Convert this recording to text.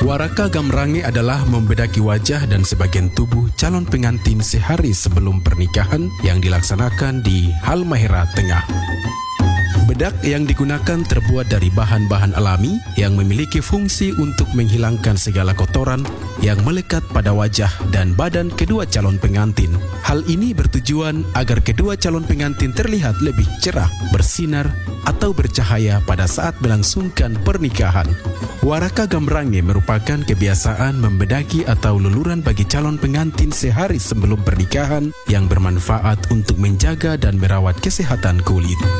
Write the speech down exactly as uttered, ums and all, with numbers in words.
Waraka Gamrange adalah membedaki wajah dan sebagian tubuh calon pengantin sehari sebelum pernikahan yang dilaksanakan di Halmahera Tengah. Bedak yang digunakan terbuat dari bahan-bahan alami yang memiliki fungsi untuk menghilangkan segala kotoran yang melekat pada wajah dan badan kedua calon pengantin. Hal ini bertujuan agar kedua calon pengantin terlihat lebih cerah, bersinar, atau bercahaya pada saat melangsungkan pernikahan. Waraka Gamrange merupakan kebiasaan membedaki atau luluran bagi calon pengantin sehari sebelum pernikahan yang bermanfaat untuk menjaga dan merawat kesehatan kulit.